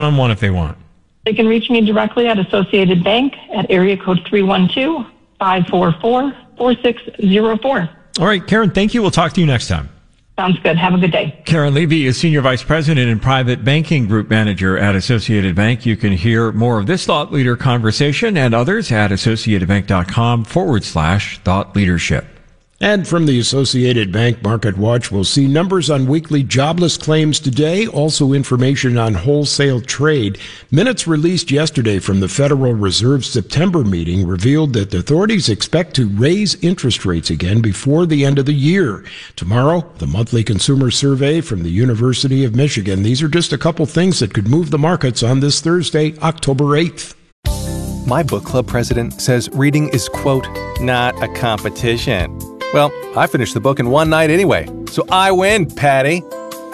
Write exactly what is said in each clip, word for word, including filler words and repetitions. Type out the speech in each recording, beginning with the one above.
one if they want. They can reach me directly at Associated Bank at area code three one two, five four four, four six zero four. All right, Karen, thank you. We'll talk to you next time. Sounds good. Have a good day. Karen Levy is Senior Vice President and Private Banking Group Manager at Associated Bank. You can hear more of this thought leader conversation and others at associatedbank.com forward slash thought leadership. And from the Associated Bank Market Watch, we'll see numbers on weekly jobless claims today, also information on wholesale trade. Minutes released yesterday from the Federal Reserve September meeting revealed that the authorities expect to raise interest rates again before the end of the year. Tomorrow, the monthly consumer survey from the University of Michigan. These are just a couple things that could move the markets on this Thursday, October eighth. My book club president says reading is, quote, not a competition. Well, I finished the book in one night anyway, so I win, Patty.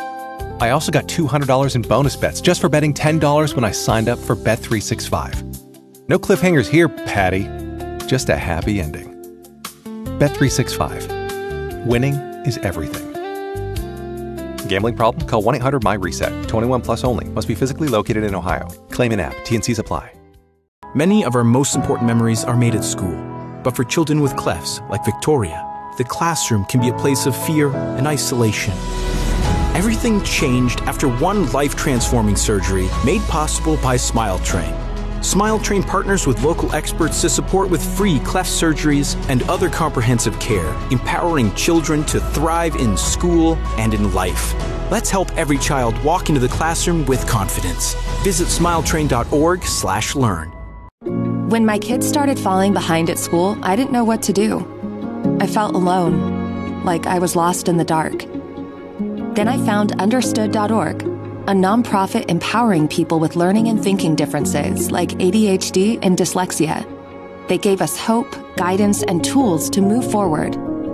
I also got two hundred dollars in bonus bets just for betting ten dollars when I signed up for Bet three sixty-five. No cliffhangers here, Patty. Just a happy ending. Bet three sixty-five. Winning is everything. Gambling problem? Call one eight hundred M Y RESET. twenty-one plus only. Must be physically located in Ohio. Claim in app. T and Cs apply. Many of our most important memories are made at school. But for children with clefts, like Victoria, the classroom can be a place of fear and isolation. Everything changed after one life-transforming surgery made possible by SmileTrain. SmileTrain partners with local experts to support with free cleft surgeries and other comprehensive care, empowering children to thrive in school and in life. Let's help every child walk into the classroom with confidence. Visit smiletrain.org slash learn. When my kids started falling behind at school, I didn't know what to do. I felt alone, like I was lost in the dark. Then I found understood dot org, a nonprofit empowering people with learning and thinking differences like A D H D and dyslexia. They gave us hope, guidance, and tools to move forward.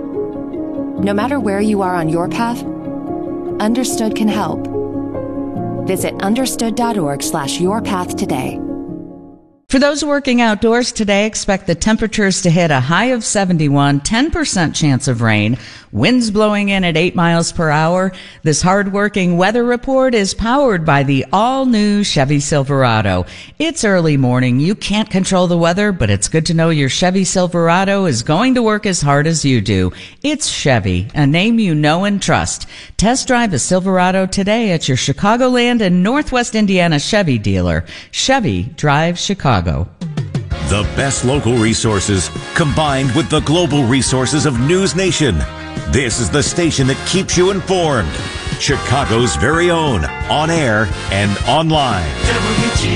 No matter where you are on your path, Understood can help. Visit understood dot org slash your path today. For those working outdoors today, expect the temperatures to hit a high of seventy-one, ten percent chance of rain, winds blowing in at eight miles per hour. This hard-working weather report is powered by the all-new Chevy Silverado. It's early morning. You can't control the weather, but it's good to know your Chevy Silverado is going to work as hard as you do. It's Chevy, a name you know and trust. Test drive a Silverado today at your Chicagoland and Northwest Indiana Chevy dealer. Chevy, drive Chicago. The best local resources combined with the global resources of News Nation. This is the station that keeps you informed. Chicago's very own, on air and online. W G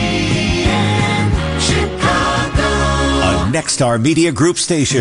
N Chicago. A Nexstar Media Group station.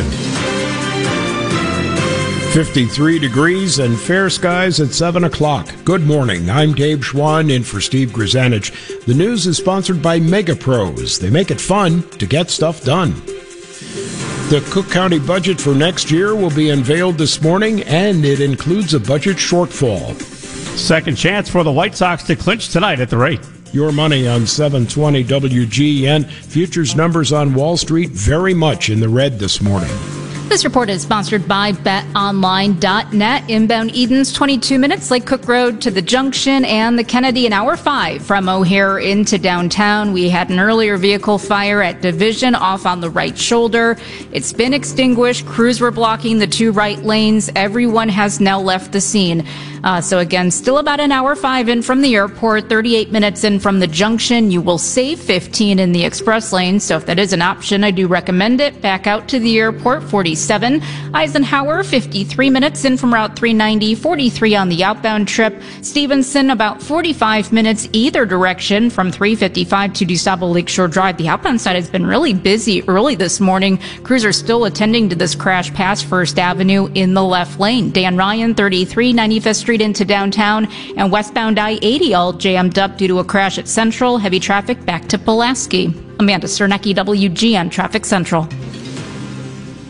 fifty-three degrees and fair skies at seven o'clock. Good morning. I'm Dave Schwann in for Steve Grzanich. The news is sponsored by MegaPros. They make it fun to get stuff done. The Cook County budget for next year will be unveiled this morning, and it includes a budget shortfall. Second chance for the White Sox to clinch tonight at the rate. Your money on seven twenty W G N. Futures numbers on Wall Street very much in the red this morning. This report is sponsored by bet online dot net. Inbound Edens, twenty-two minutes, Lake Cook Road to the Junction and the Kennedy, an hour five from O'Hare into downtown. We had an earlier vehicle fire at Division off on the right shoulder. It's been extinguished. Crews were blocking the two right lanes. Everyone has now left the scene. Uh, so again, still about an hour five in from the airport, thirty-eight minutes in from the Junction. You will save fifteen in the express lane. So if that is an option, I do recommend it. Back out to the airport, forty-seven. Eisenhower, fifty-three minutes in from Route three ninety, forty-three on the outbound trip. Stevenson, about forty-five minutes either direction from three fifty-five to DuSable Lakeshore Drive. The outbound side has been really busy early this morning. Crews are still attending to this crash past First Avenue in the left lane. Dan Ryan, thirty-three, ninety-fifth Street into downtown, and westbound I eighty all jammed up due to a crash at Central. Heavy traffic back to Pulaski. Amanda Cernecki, W G N Traffic Central.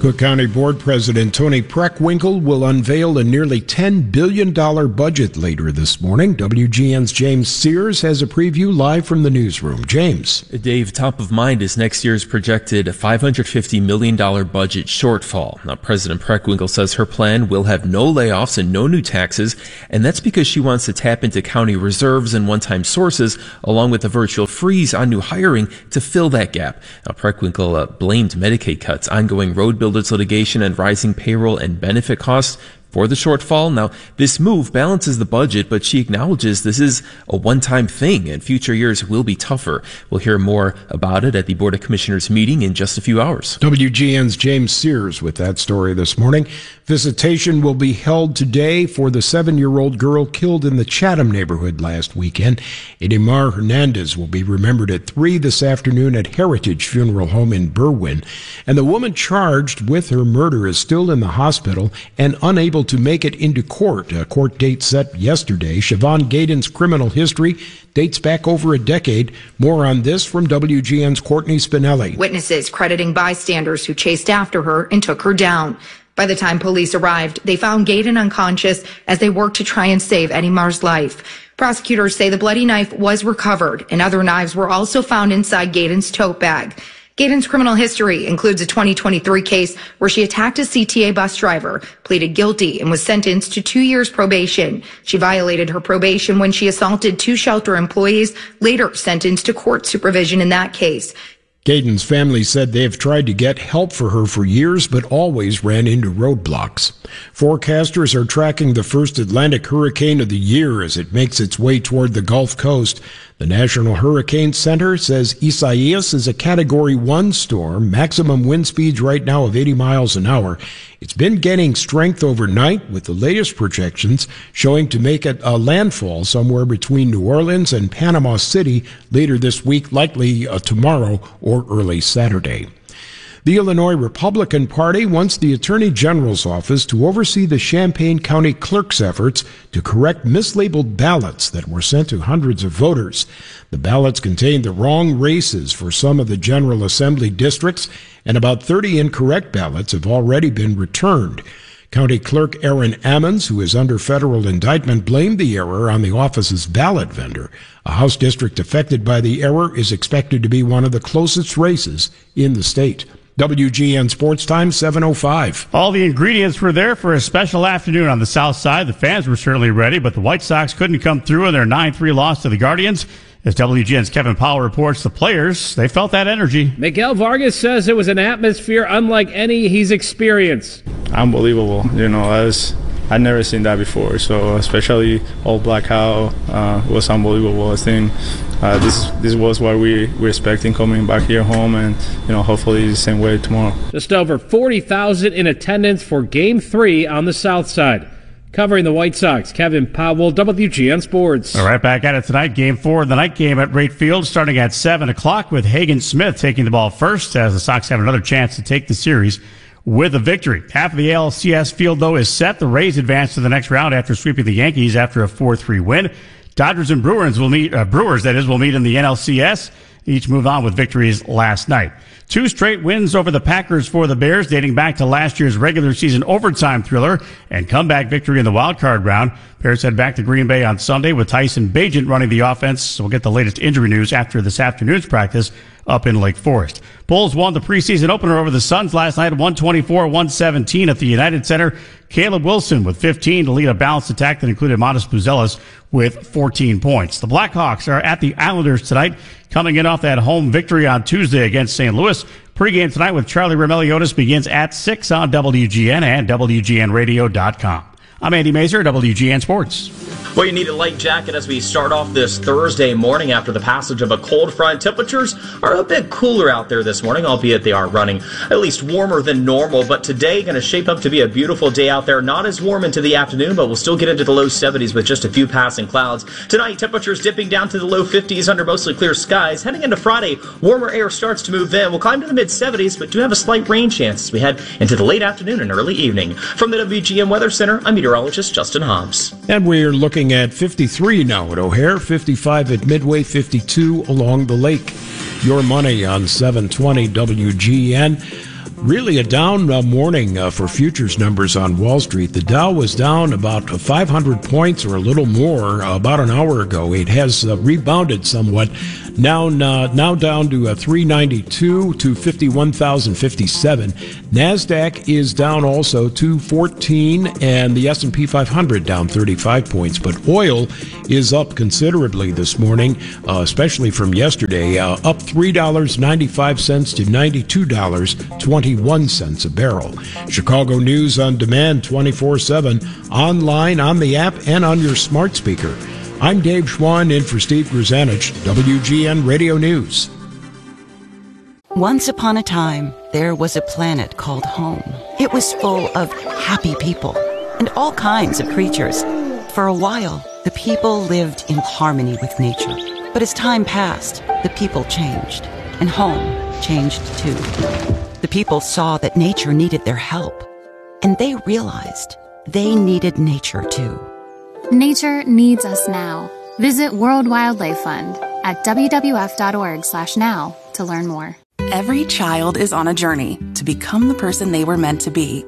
Cook County Board President Tony Preckwinkle will unveil a nearly ten billion dollars budget later this morning. W G N's James Sears has a preview live from the newsroom. James. Dave, top of mind is next year's projected five hundred fifty million dollars budget shortfall. Now, President Preckwinkle says her plan will have no layoffs and no new taxes, and that's because she wants to tap into county reserves and one-time sources, along with a virtual freeze on new hiring to fill that gap. Now, Preckwinkle uh, blamed Medicaid cuts, ongoing road builders litigation, and rising payroll and benefit costs for the shortfall. Now, this move balances the budget, but she acknowledges this is a one-time thing and future years will be tougher. We'll hear more about it at the Board of Commissioners meeting in just a few hours. W G N's James Sears with that story this morning. Visitation will be held today for the seven-year-old girl killed in the Chatham neighborhood last weekend. Edimar Hernandez will be remembered at three this afternoon at Heritage Funeral Home in Berwyn. And the woman charged with her murder is still in the hospital and unable to make it into court. A court date set yesterday. Siobhan Gaydon's criminal history dates back over a decade. More on this from W G N's Courtney Spinelli. Witnesses crediting bystanders who chased after her and took her down. By the time police arrived, they found Gaydon unconscious as they worked to try and save Edimar's life. Prosecutors say the bloody knife was recovered and other knives were also found inside Gaydon's tote bag. Gaydon's criminal history includes a twenty twenty-three case where she attacked a C T A bus driver, pleaded guilty, and was sentenced to two years probation. She violated her probation when she assaulted two shelter employees, later sentenced to court supervision in that case. Gaydon's family said they have tried to get help for her for years, but always ran into roadblocks. Forecasters are tracking the first Atlantic hurricane of the year as it makes its way toward the Gulf Coast. The National Hurricane Center says Isaias is a Category one storm, maximum wind speeds right now of eighty miles an hour. It's been gaining strength overnight, with the latest projections showing to make it a landfall somewhere between New Orleans and Panama City later this week, likely uh, tomorrow or early Saturday. The Illinois Republican Party wants the Attorney General's office to oversee the Champaign County Clerk's efforts to correct mislabeled ballots that were sent to hundreds of voters. The ballots contained the wrong races for some of the General Assembly districts, and about thirty incorrect ballots have already been returned. County Clerk Aaron Ammons, who is under federal indictment, blamed the error on the office's ballot vendor. A House district affected by the error is expected to be one of the closest races in the state. W G N Sports Time, seven oh five. All the ingredients were there for a special afternoon on the south side. The fans were certainly ready, but the White Sox couldn't come through in their nine three loss to the Guardians. As W G N's Kevin Powell reports, the players, they felt that energy. Miguel Vargas says it was an atmosphere unlike any he's experienced. Unbelievable. You know, I was, I'd never seen that before. So especially all black cow uh, was unbelievable. I think uh, this this was what we were expecting coming back here home, and you know, hopefully the same way tomorrow. Just over forty thousand in attendance for Game Three on the South Side. Covering the White Sox, Kevin Powell, W G N Sports. All right, back at it tonight. Game four of the night game at Wright Field, starting at seven o'clock with Hagen Smith taking the ball first, as the Sox have another chance to take the series with a victory. Half of the A L C S field, though, is set. The Rays advance to the next round after sweeping the Yankees after a four three win. Dodgers and Brewers will meet, uh, Brewers, that is, will meet in the N L C S. Each moved on with victories last night. Two straight wins over the Packers for the Bears, dating back to last year's regular season overtime thriller and comeback victory in the wild card round. Bears head back to Green Bay on Sunday with Tyson Bagent running the offense. So we'll get the latest injury news after this afternoon's practice up in Lake Forest. Bulls won the preseason opener over the Suns last night at one twenty-four one seventeen at the United Center. Caleb Wilson with fifteen to lead a balanced attack that included Modest Buzelis with fourteen points. The Blackhawks are at the Islanders tonight, coming in off that home victory on Tuesday against Saint Louis. Pregame tonight with Charlie Roumeliotis begins at six on W G N and W G N radio dot com. I'm Andy Mazer, W G N Sports. Well, you need a light jacket as we start off this Thursday morning after the passage of a cold front. Temperatures are a bit cooler out there this morning, albeit they are running at least warmer than normal. But today going to shape up to be a beautiful day out there. Not as warm into the afternoon, but we'll still get into the low seventies with just a few passing clouds. Tonight, temperatures dipping down to the low fifties under mostly clear skies. Heading into Friday, warmer air starts to move in. We'll climb to the mid seventies, but do have a slight rain chance as we head into the late afternoon and early evening. From the W G N Weather Center, I'm meteorologist Justin Hobbs. And we're looking at fifty-three now at O'Hare, fifty-five at Midway, fifty-two along the lake. Your money on seven twenty W G N. Really a down uh, morning uh, for futures numbers on Wall Street. The Dow was down about five hundred points or a little more uh, about an hour ago. It has uh, rebounded somewhat. Now, uh, now down to uh, three ninety-two to fifty-one thousand fifty-seven. NASDAQ is down also to fourteen, and the S and P five hundred down thirty-five points. But oil is up considerably this morning, uh, especially from yesterday, uh, up three dollars and ninety-five cents to ninety-two dollars and twenty-one cents a barrel. Chicago News on Demand twenty-four seven, online, on the app, and on your smart speaker. I'm Dave Schwann in for Steve Grzanich, W G N Radio News. Once upon a time, there was a planet called home. It was full of happy people and all kinds of creatures. For a while, the people lived in harmony with nature. But as time passed, the people changed, and home changed too. The people saw that nature needed their help, and they realized they needed nature too. Nature needs us now. Visit World Wildlife Fund at W W F dot org slash now to learn more. Every child is on a journey to become the person they were meant to be.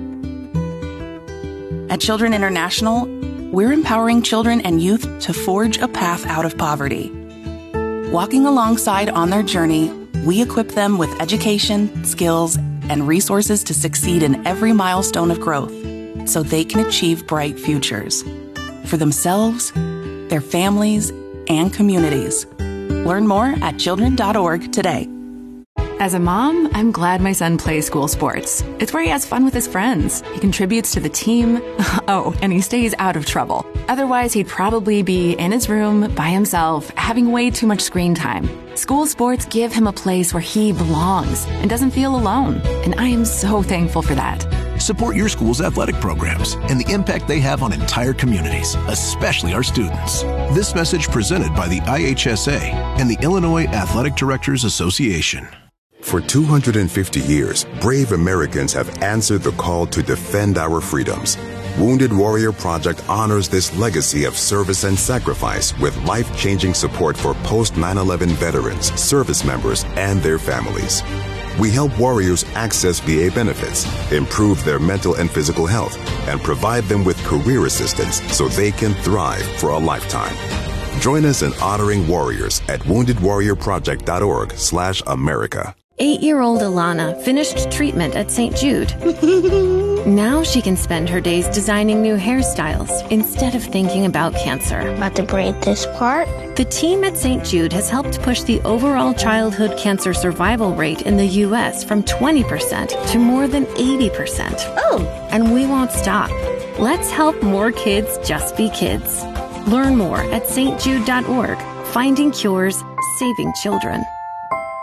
At Children International, we're empowering children and youth to forge a path out of poverty. Walking alongside on their journey, we equip them with education, skills, and resources to succeed in every milestone of growth so they can achieve bright futures for themselves, their families, and communities. Learn more at children dot org today. As a mom, I'm glad my son plays school sports. It's where he has fun with his friends. He contributes to the team. Oh, and he stays out of trouble. Otherwise, he'd probably be in his room by himself, having way too much screen time. School sports give him a place where he belongs and doesn't feel alone. And I am so thankful for that. Support your school's athletic programs and the impact they have on entire communities, especially our students. This message presented by the I H S A and the Illinois Athletic Directors Association. For two hundred fifty years, brave Americans have answered the call to defend our freedoms. Wounded Warrior Project honors this legacy of service and sacrifice with life-changing support for post nine eleven veterans, service members, and their families. We help warriors access V A benefits, improve their mental and physical health, and provide them with career assistance so they can thrive for a lifetime. Join us in honoring warriors at wounded warrior project dot org slash America. Eight-year-old Alana finished treatment at Saint Jude. Now she can spend her days designing new hairstyles instead of thinking about cancer. About to braid this part? The team at Saint Jude has helped push the overall childhood cancer survival rate in the U S from twenty percent to more than eighty percent. Oh! And we won't stop. Let's help more kids just be kids. Learn more at st jude dot org. Finding cures, saving children.